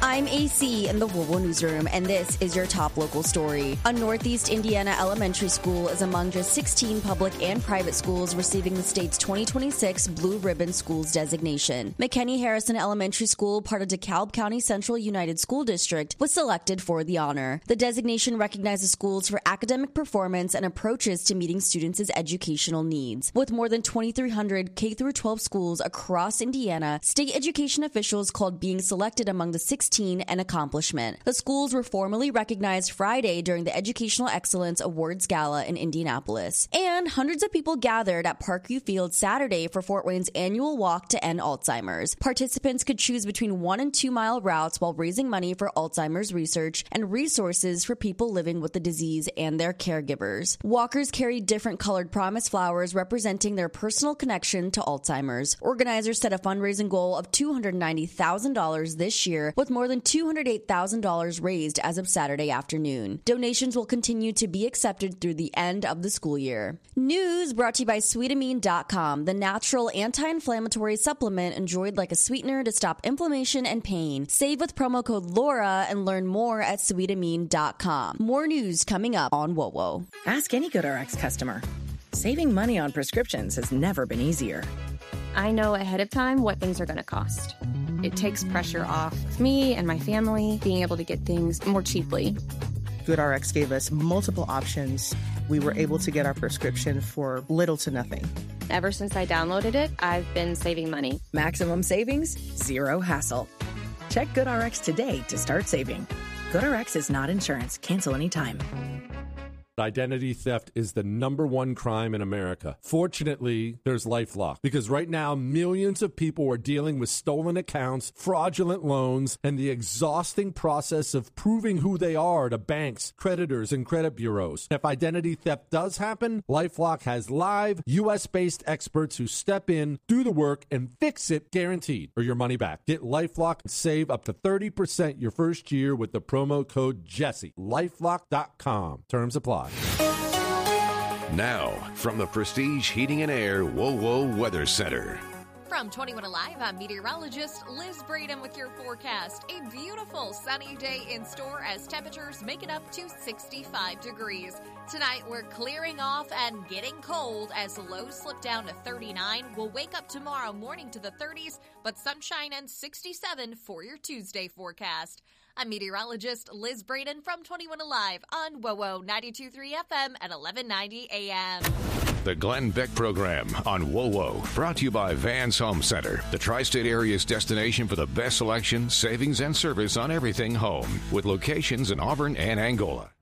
I'm AC in the WOWO Newsroom, and this is your top local story. A Northeast Indiana elementary school is among just 16 public and private schools receiving the state's 2026 Blue Ribbon Schools designation. McKinney Harrison Elementary School, part of DeKalb County Central United School District, was selected for the honor. The designation recognizes schools for academic performance and approaches to meeting students' educational needs. With more than 2,300 K-12 schools across Indiana, state education officials called being selected among the 16 an accomplishment. The schools were formally recognized Friday during the Educational Excellence Awards Gala in Indianapolis. And hundreds of people gathered at Parkview Field Saturday for Fort Wayne's annual walk to end Alzheimer's. Participants could choose between 1 and 2 mile routes while raising money for Alzheimer's research and resources for people living with the disease and their caregivers. Walkers carried different colored promise flowers representing their personal connection to Alzheimer's. Organizers set a fundraising goal of $290,000 this year, with more than $208,000 raised as of Saturday afternoon. Donations will continue to be accepted through the end of the school year. News brought to you by Sweetamine.com, the natural anti-inflammatory supplement enjoyed like a sweetener to stop inflammation and pain. Save with promo code Laura and learn more at Sweetamine.com. More news coming up on WOWO. Ask any GoodRx customer. Saving money on prescriptions has never been easier. I know ahead of time what things are going to cost. It takes pressure off me and my family being able to get things more cheaply. GoodRx gave us multiple options. We were able to get our prescription for little to nothing. Ever since I downloaded it, I've been saving money. Maximum savings, zero hassle. Check GoodRx today to start saving. GoodRx is not insurance. Cancel anytime. Identity theft is the #1 crime in America. Fortunately, there's LifeLock, because right now millions of people are dealing with stolen accounts, fraudulent loans, and the exhausting process of proving who they are to banks, creditors, and credit bureaus. If identity theft does happen, LifeLock has live US-based experts who step in, do the work, and fix it guaranteed, or your money back. Get LifeLock and save up to 30% your first year with the promo code Jesse. LifeLock.com. Terms apply. Now, from the Prestige Heating and Air WOWO Weather Center. From 21 Alive, I'm meteorologist Liz Braden with your forecast. A beautiful sunny day in store as temperatures make it up to 65 degrees. Tonight, we're clearing off and getting cold as lows slip down to 39. We'll wake up tomorrow morning to the 30s, but sunshine and 67 for your Tuesday forecast. I'm meteorologist Liz Braden from 21 Alive on WOWO 92.3 FM at 1190 AM. The Glenn Beck Program on WOWO, brought to you by Vans Home Center, the tri-state area's destination for the best selection, savings, and service on everything home, with locations in Auburn and Angola.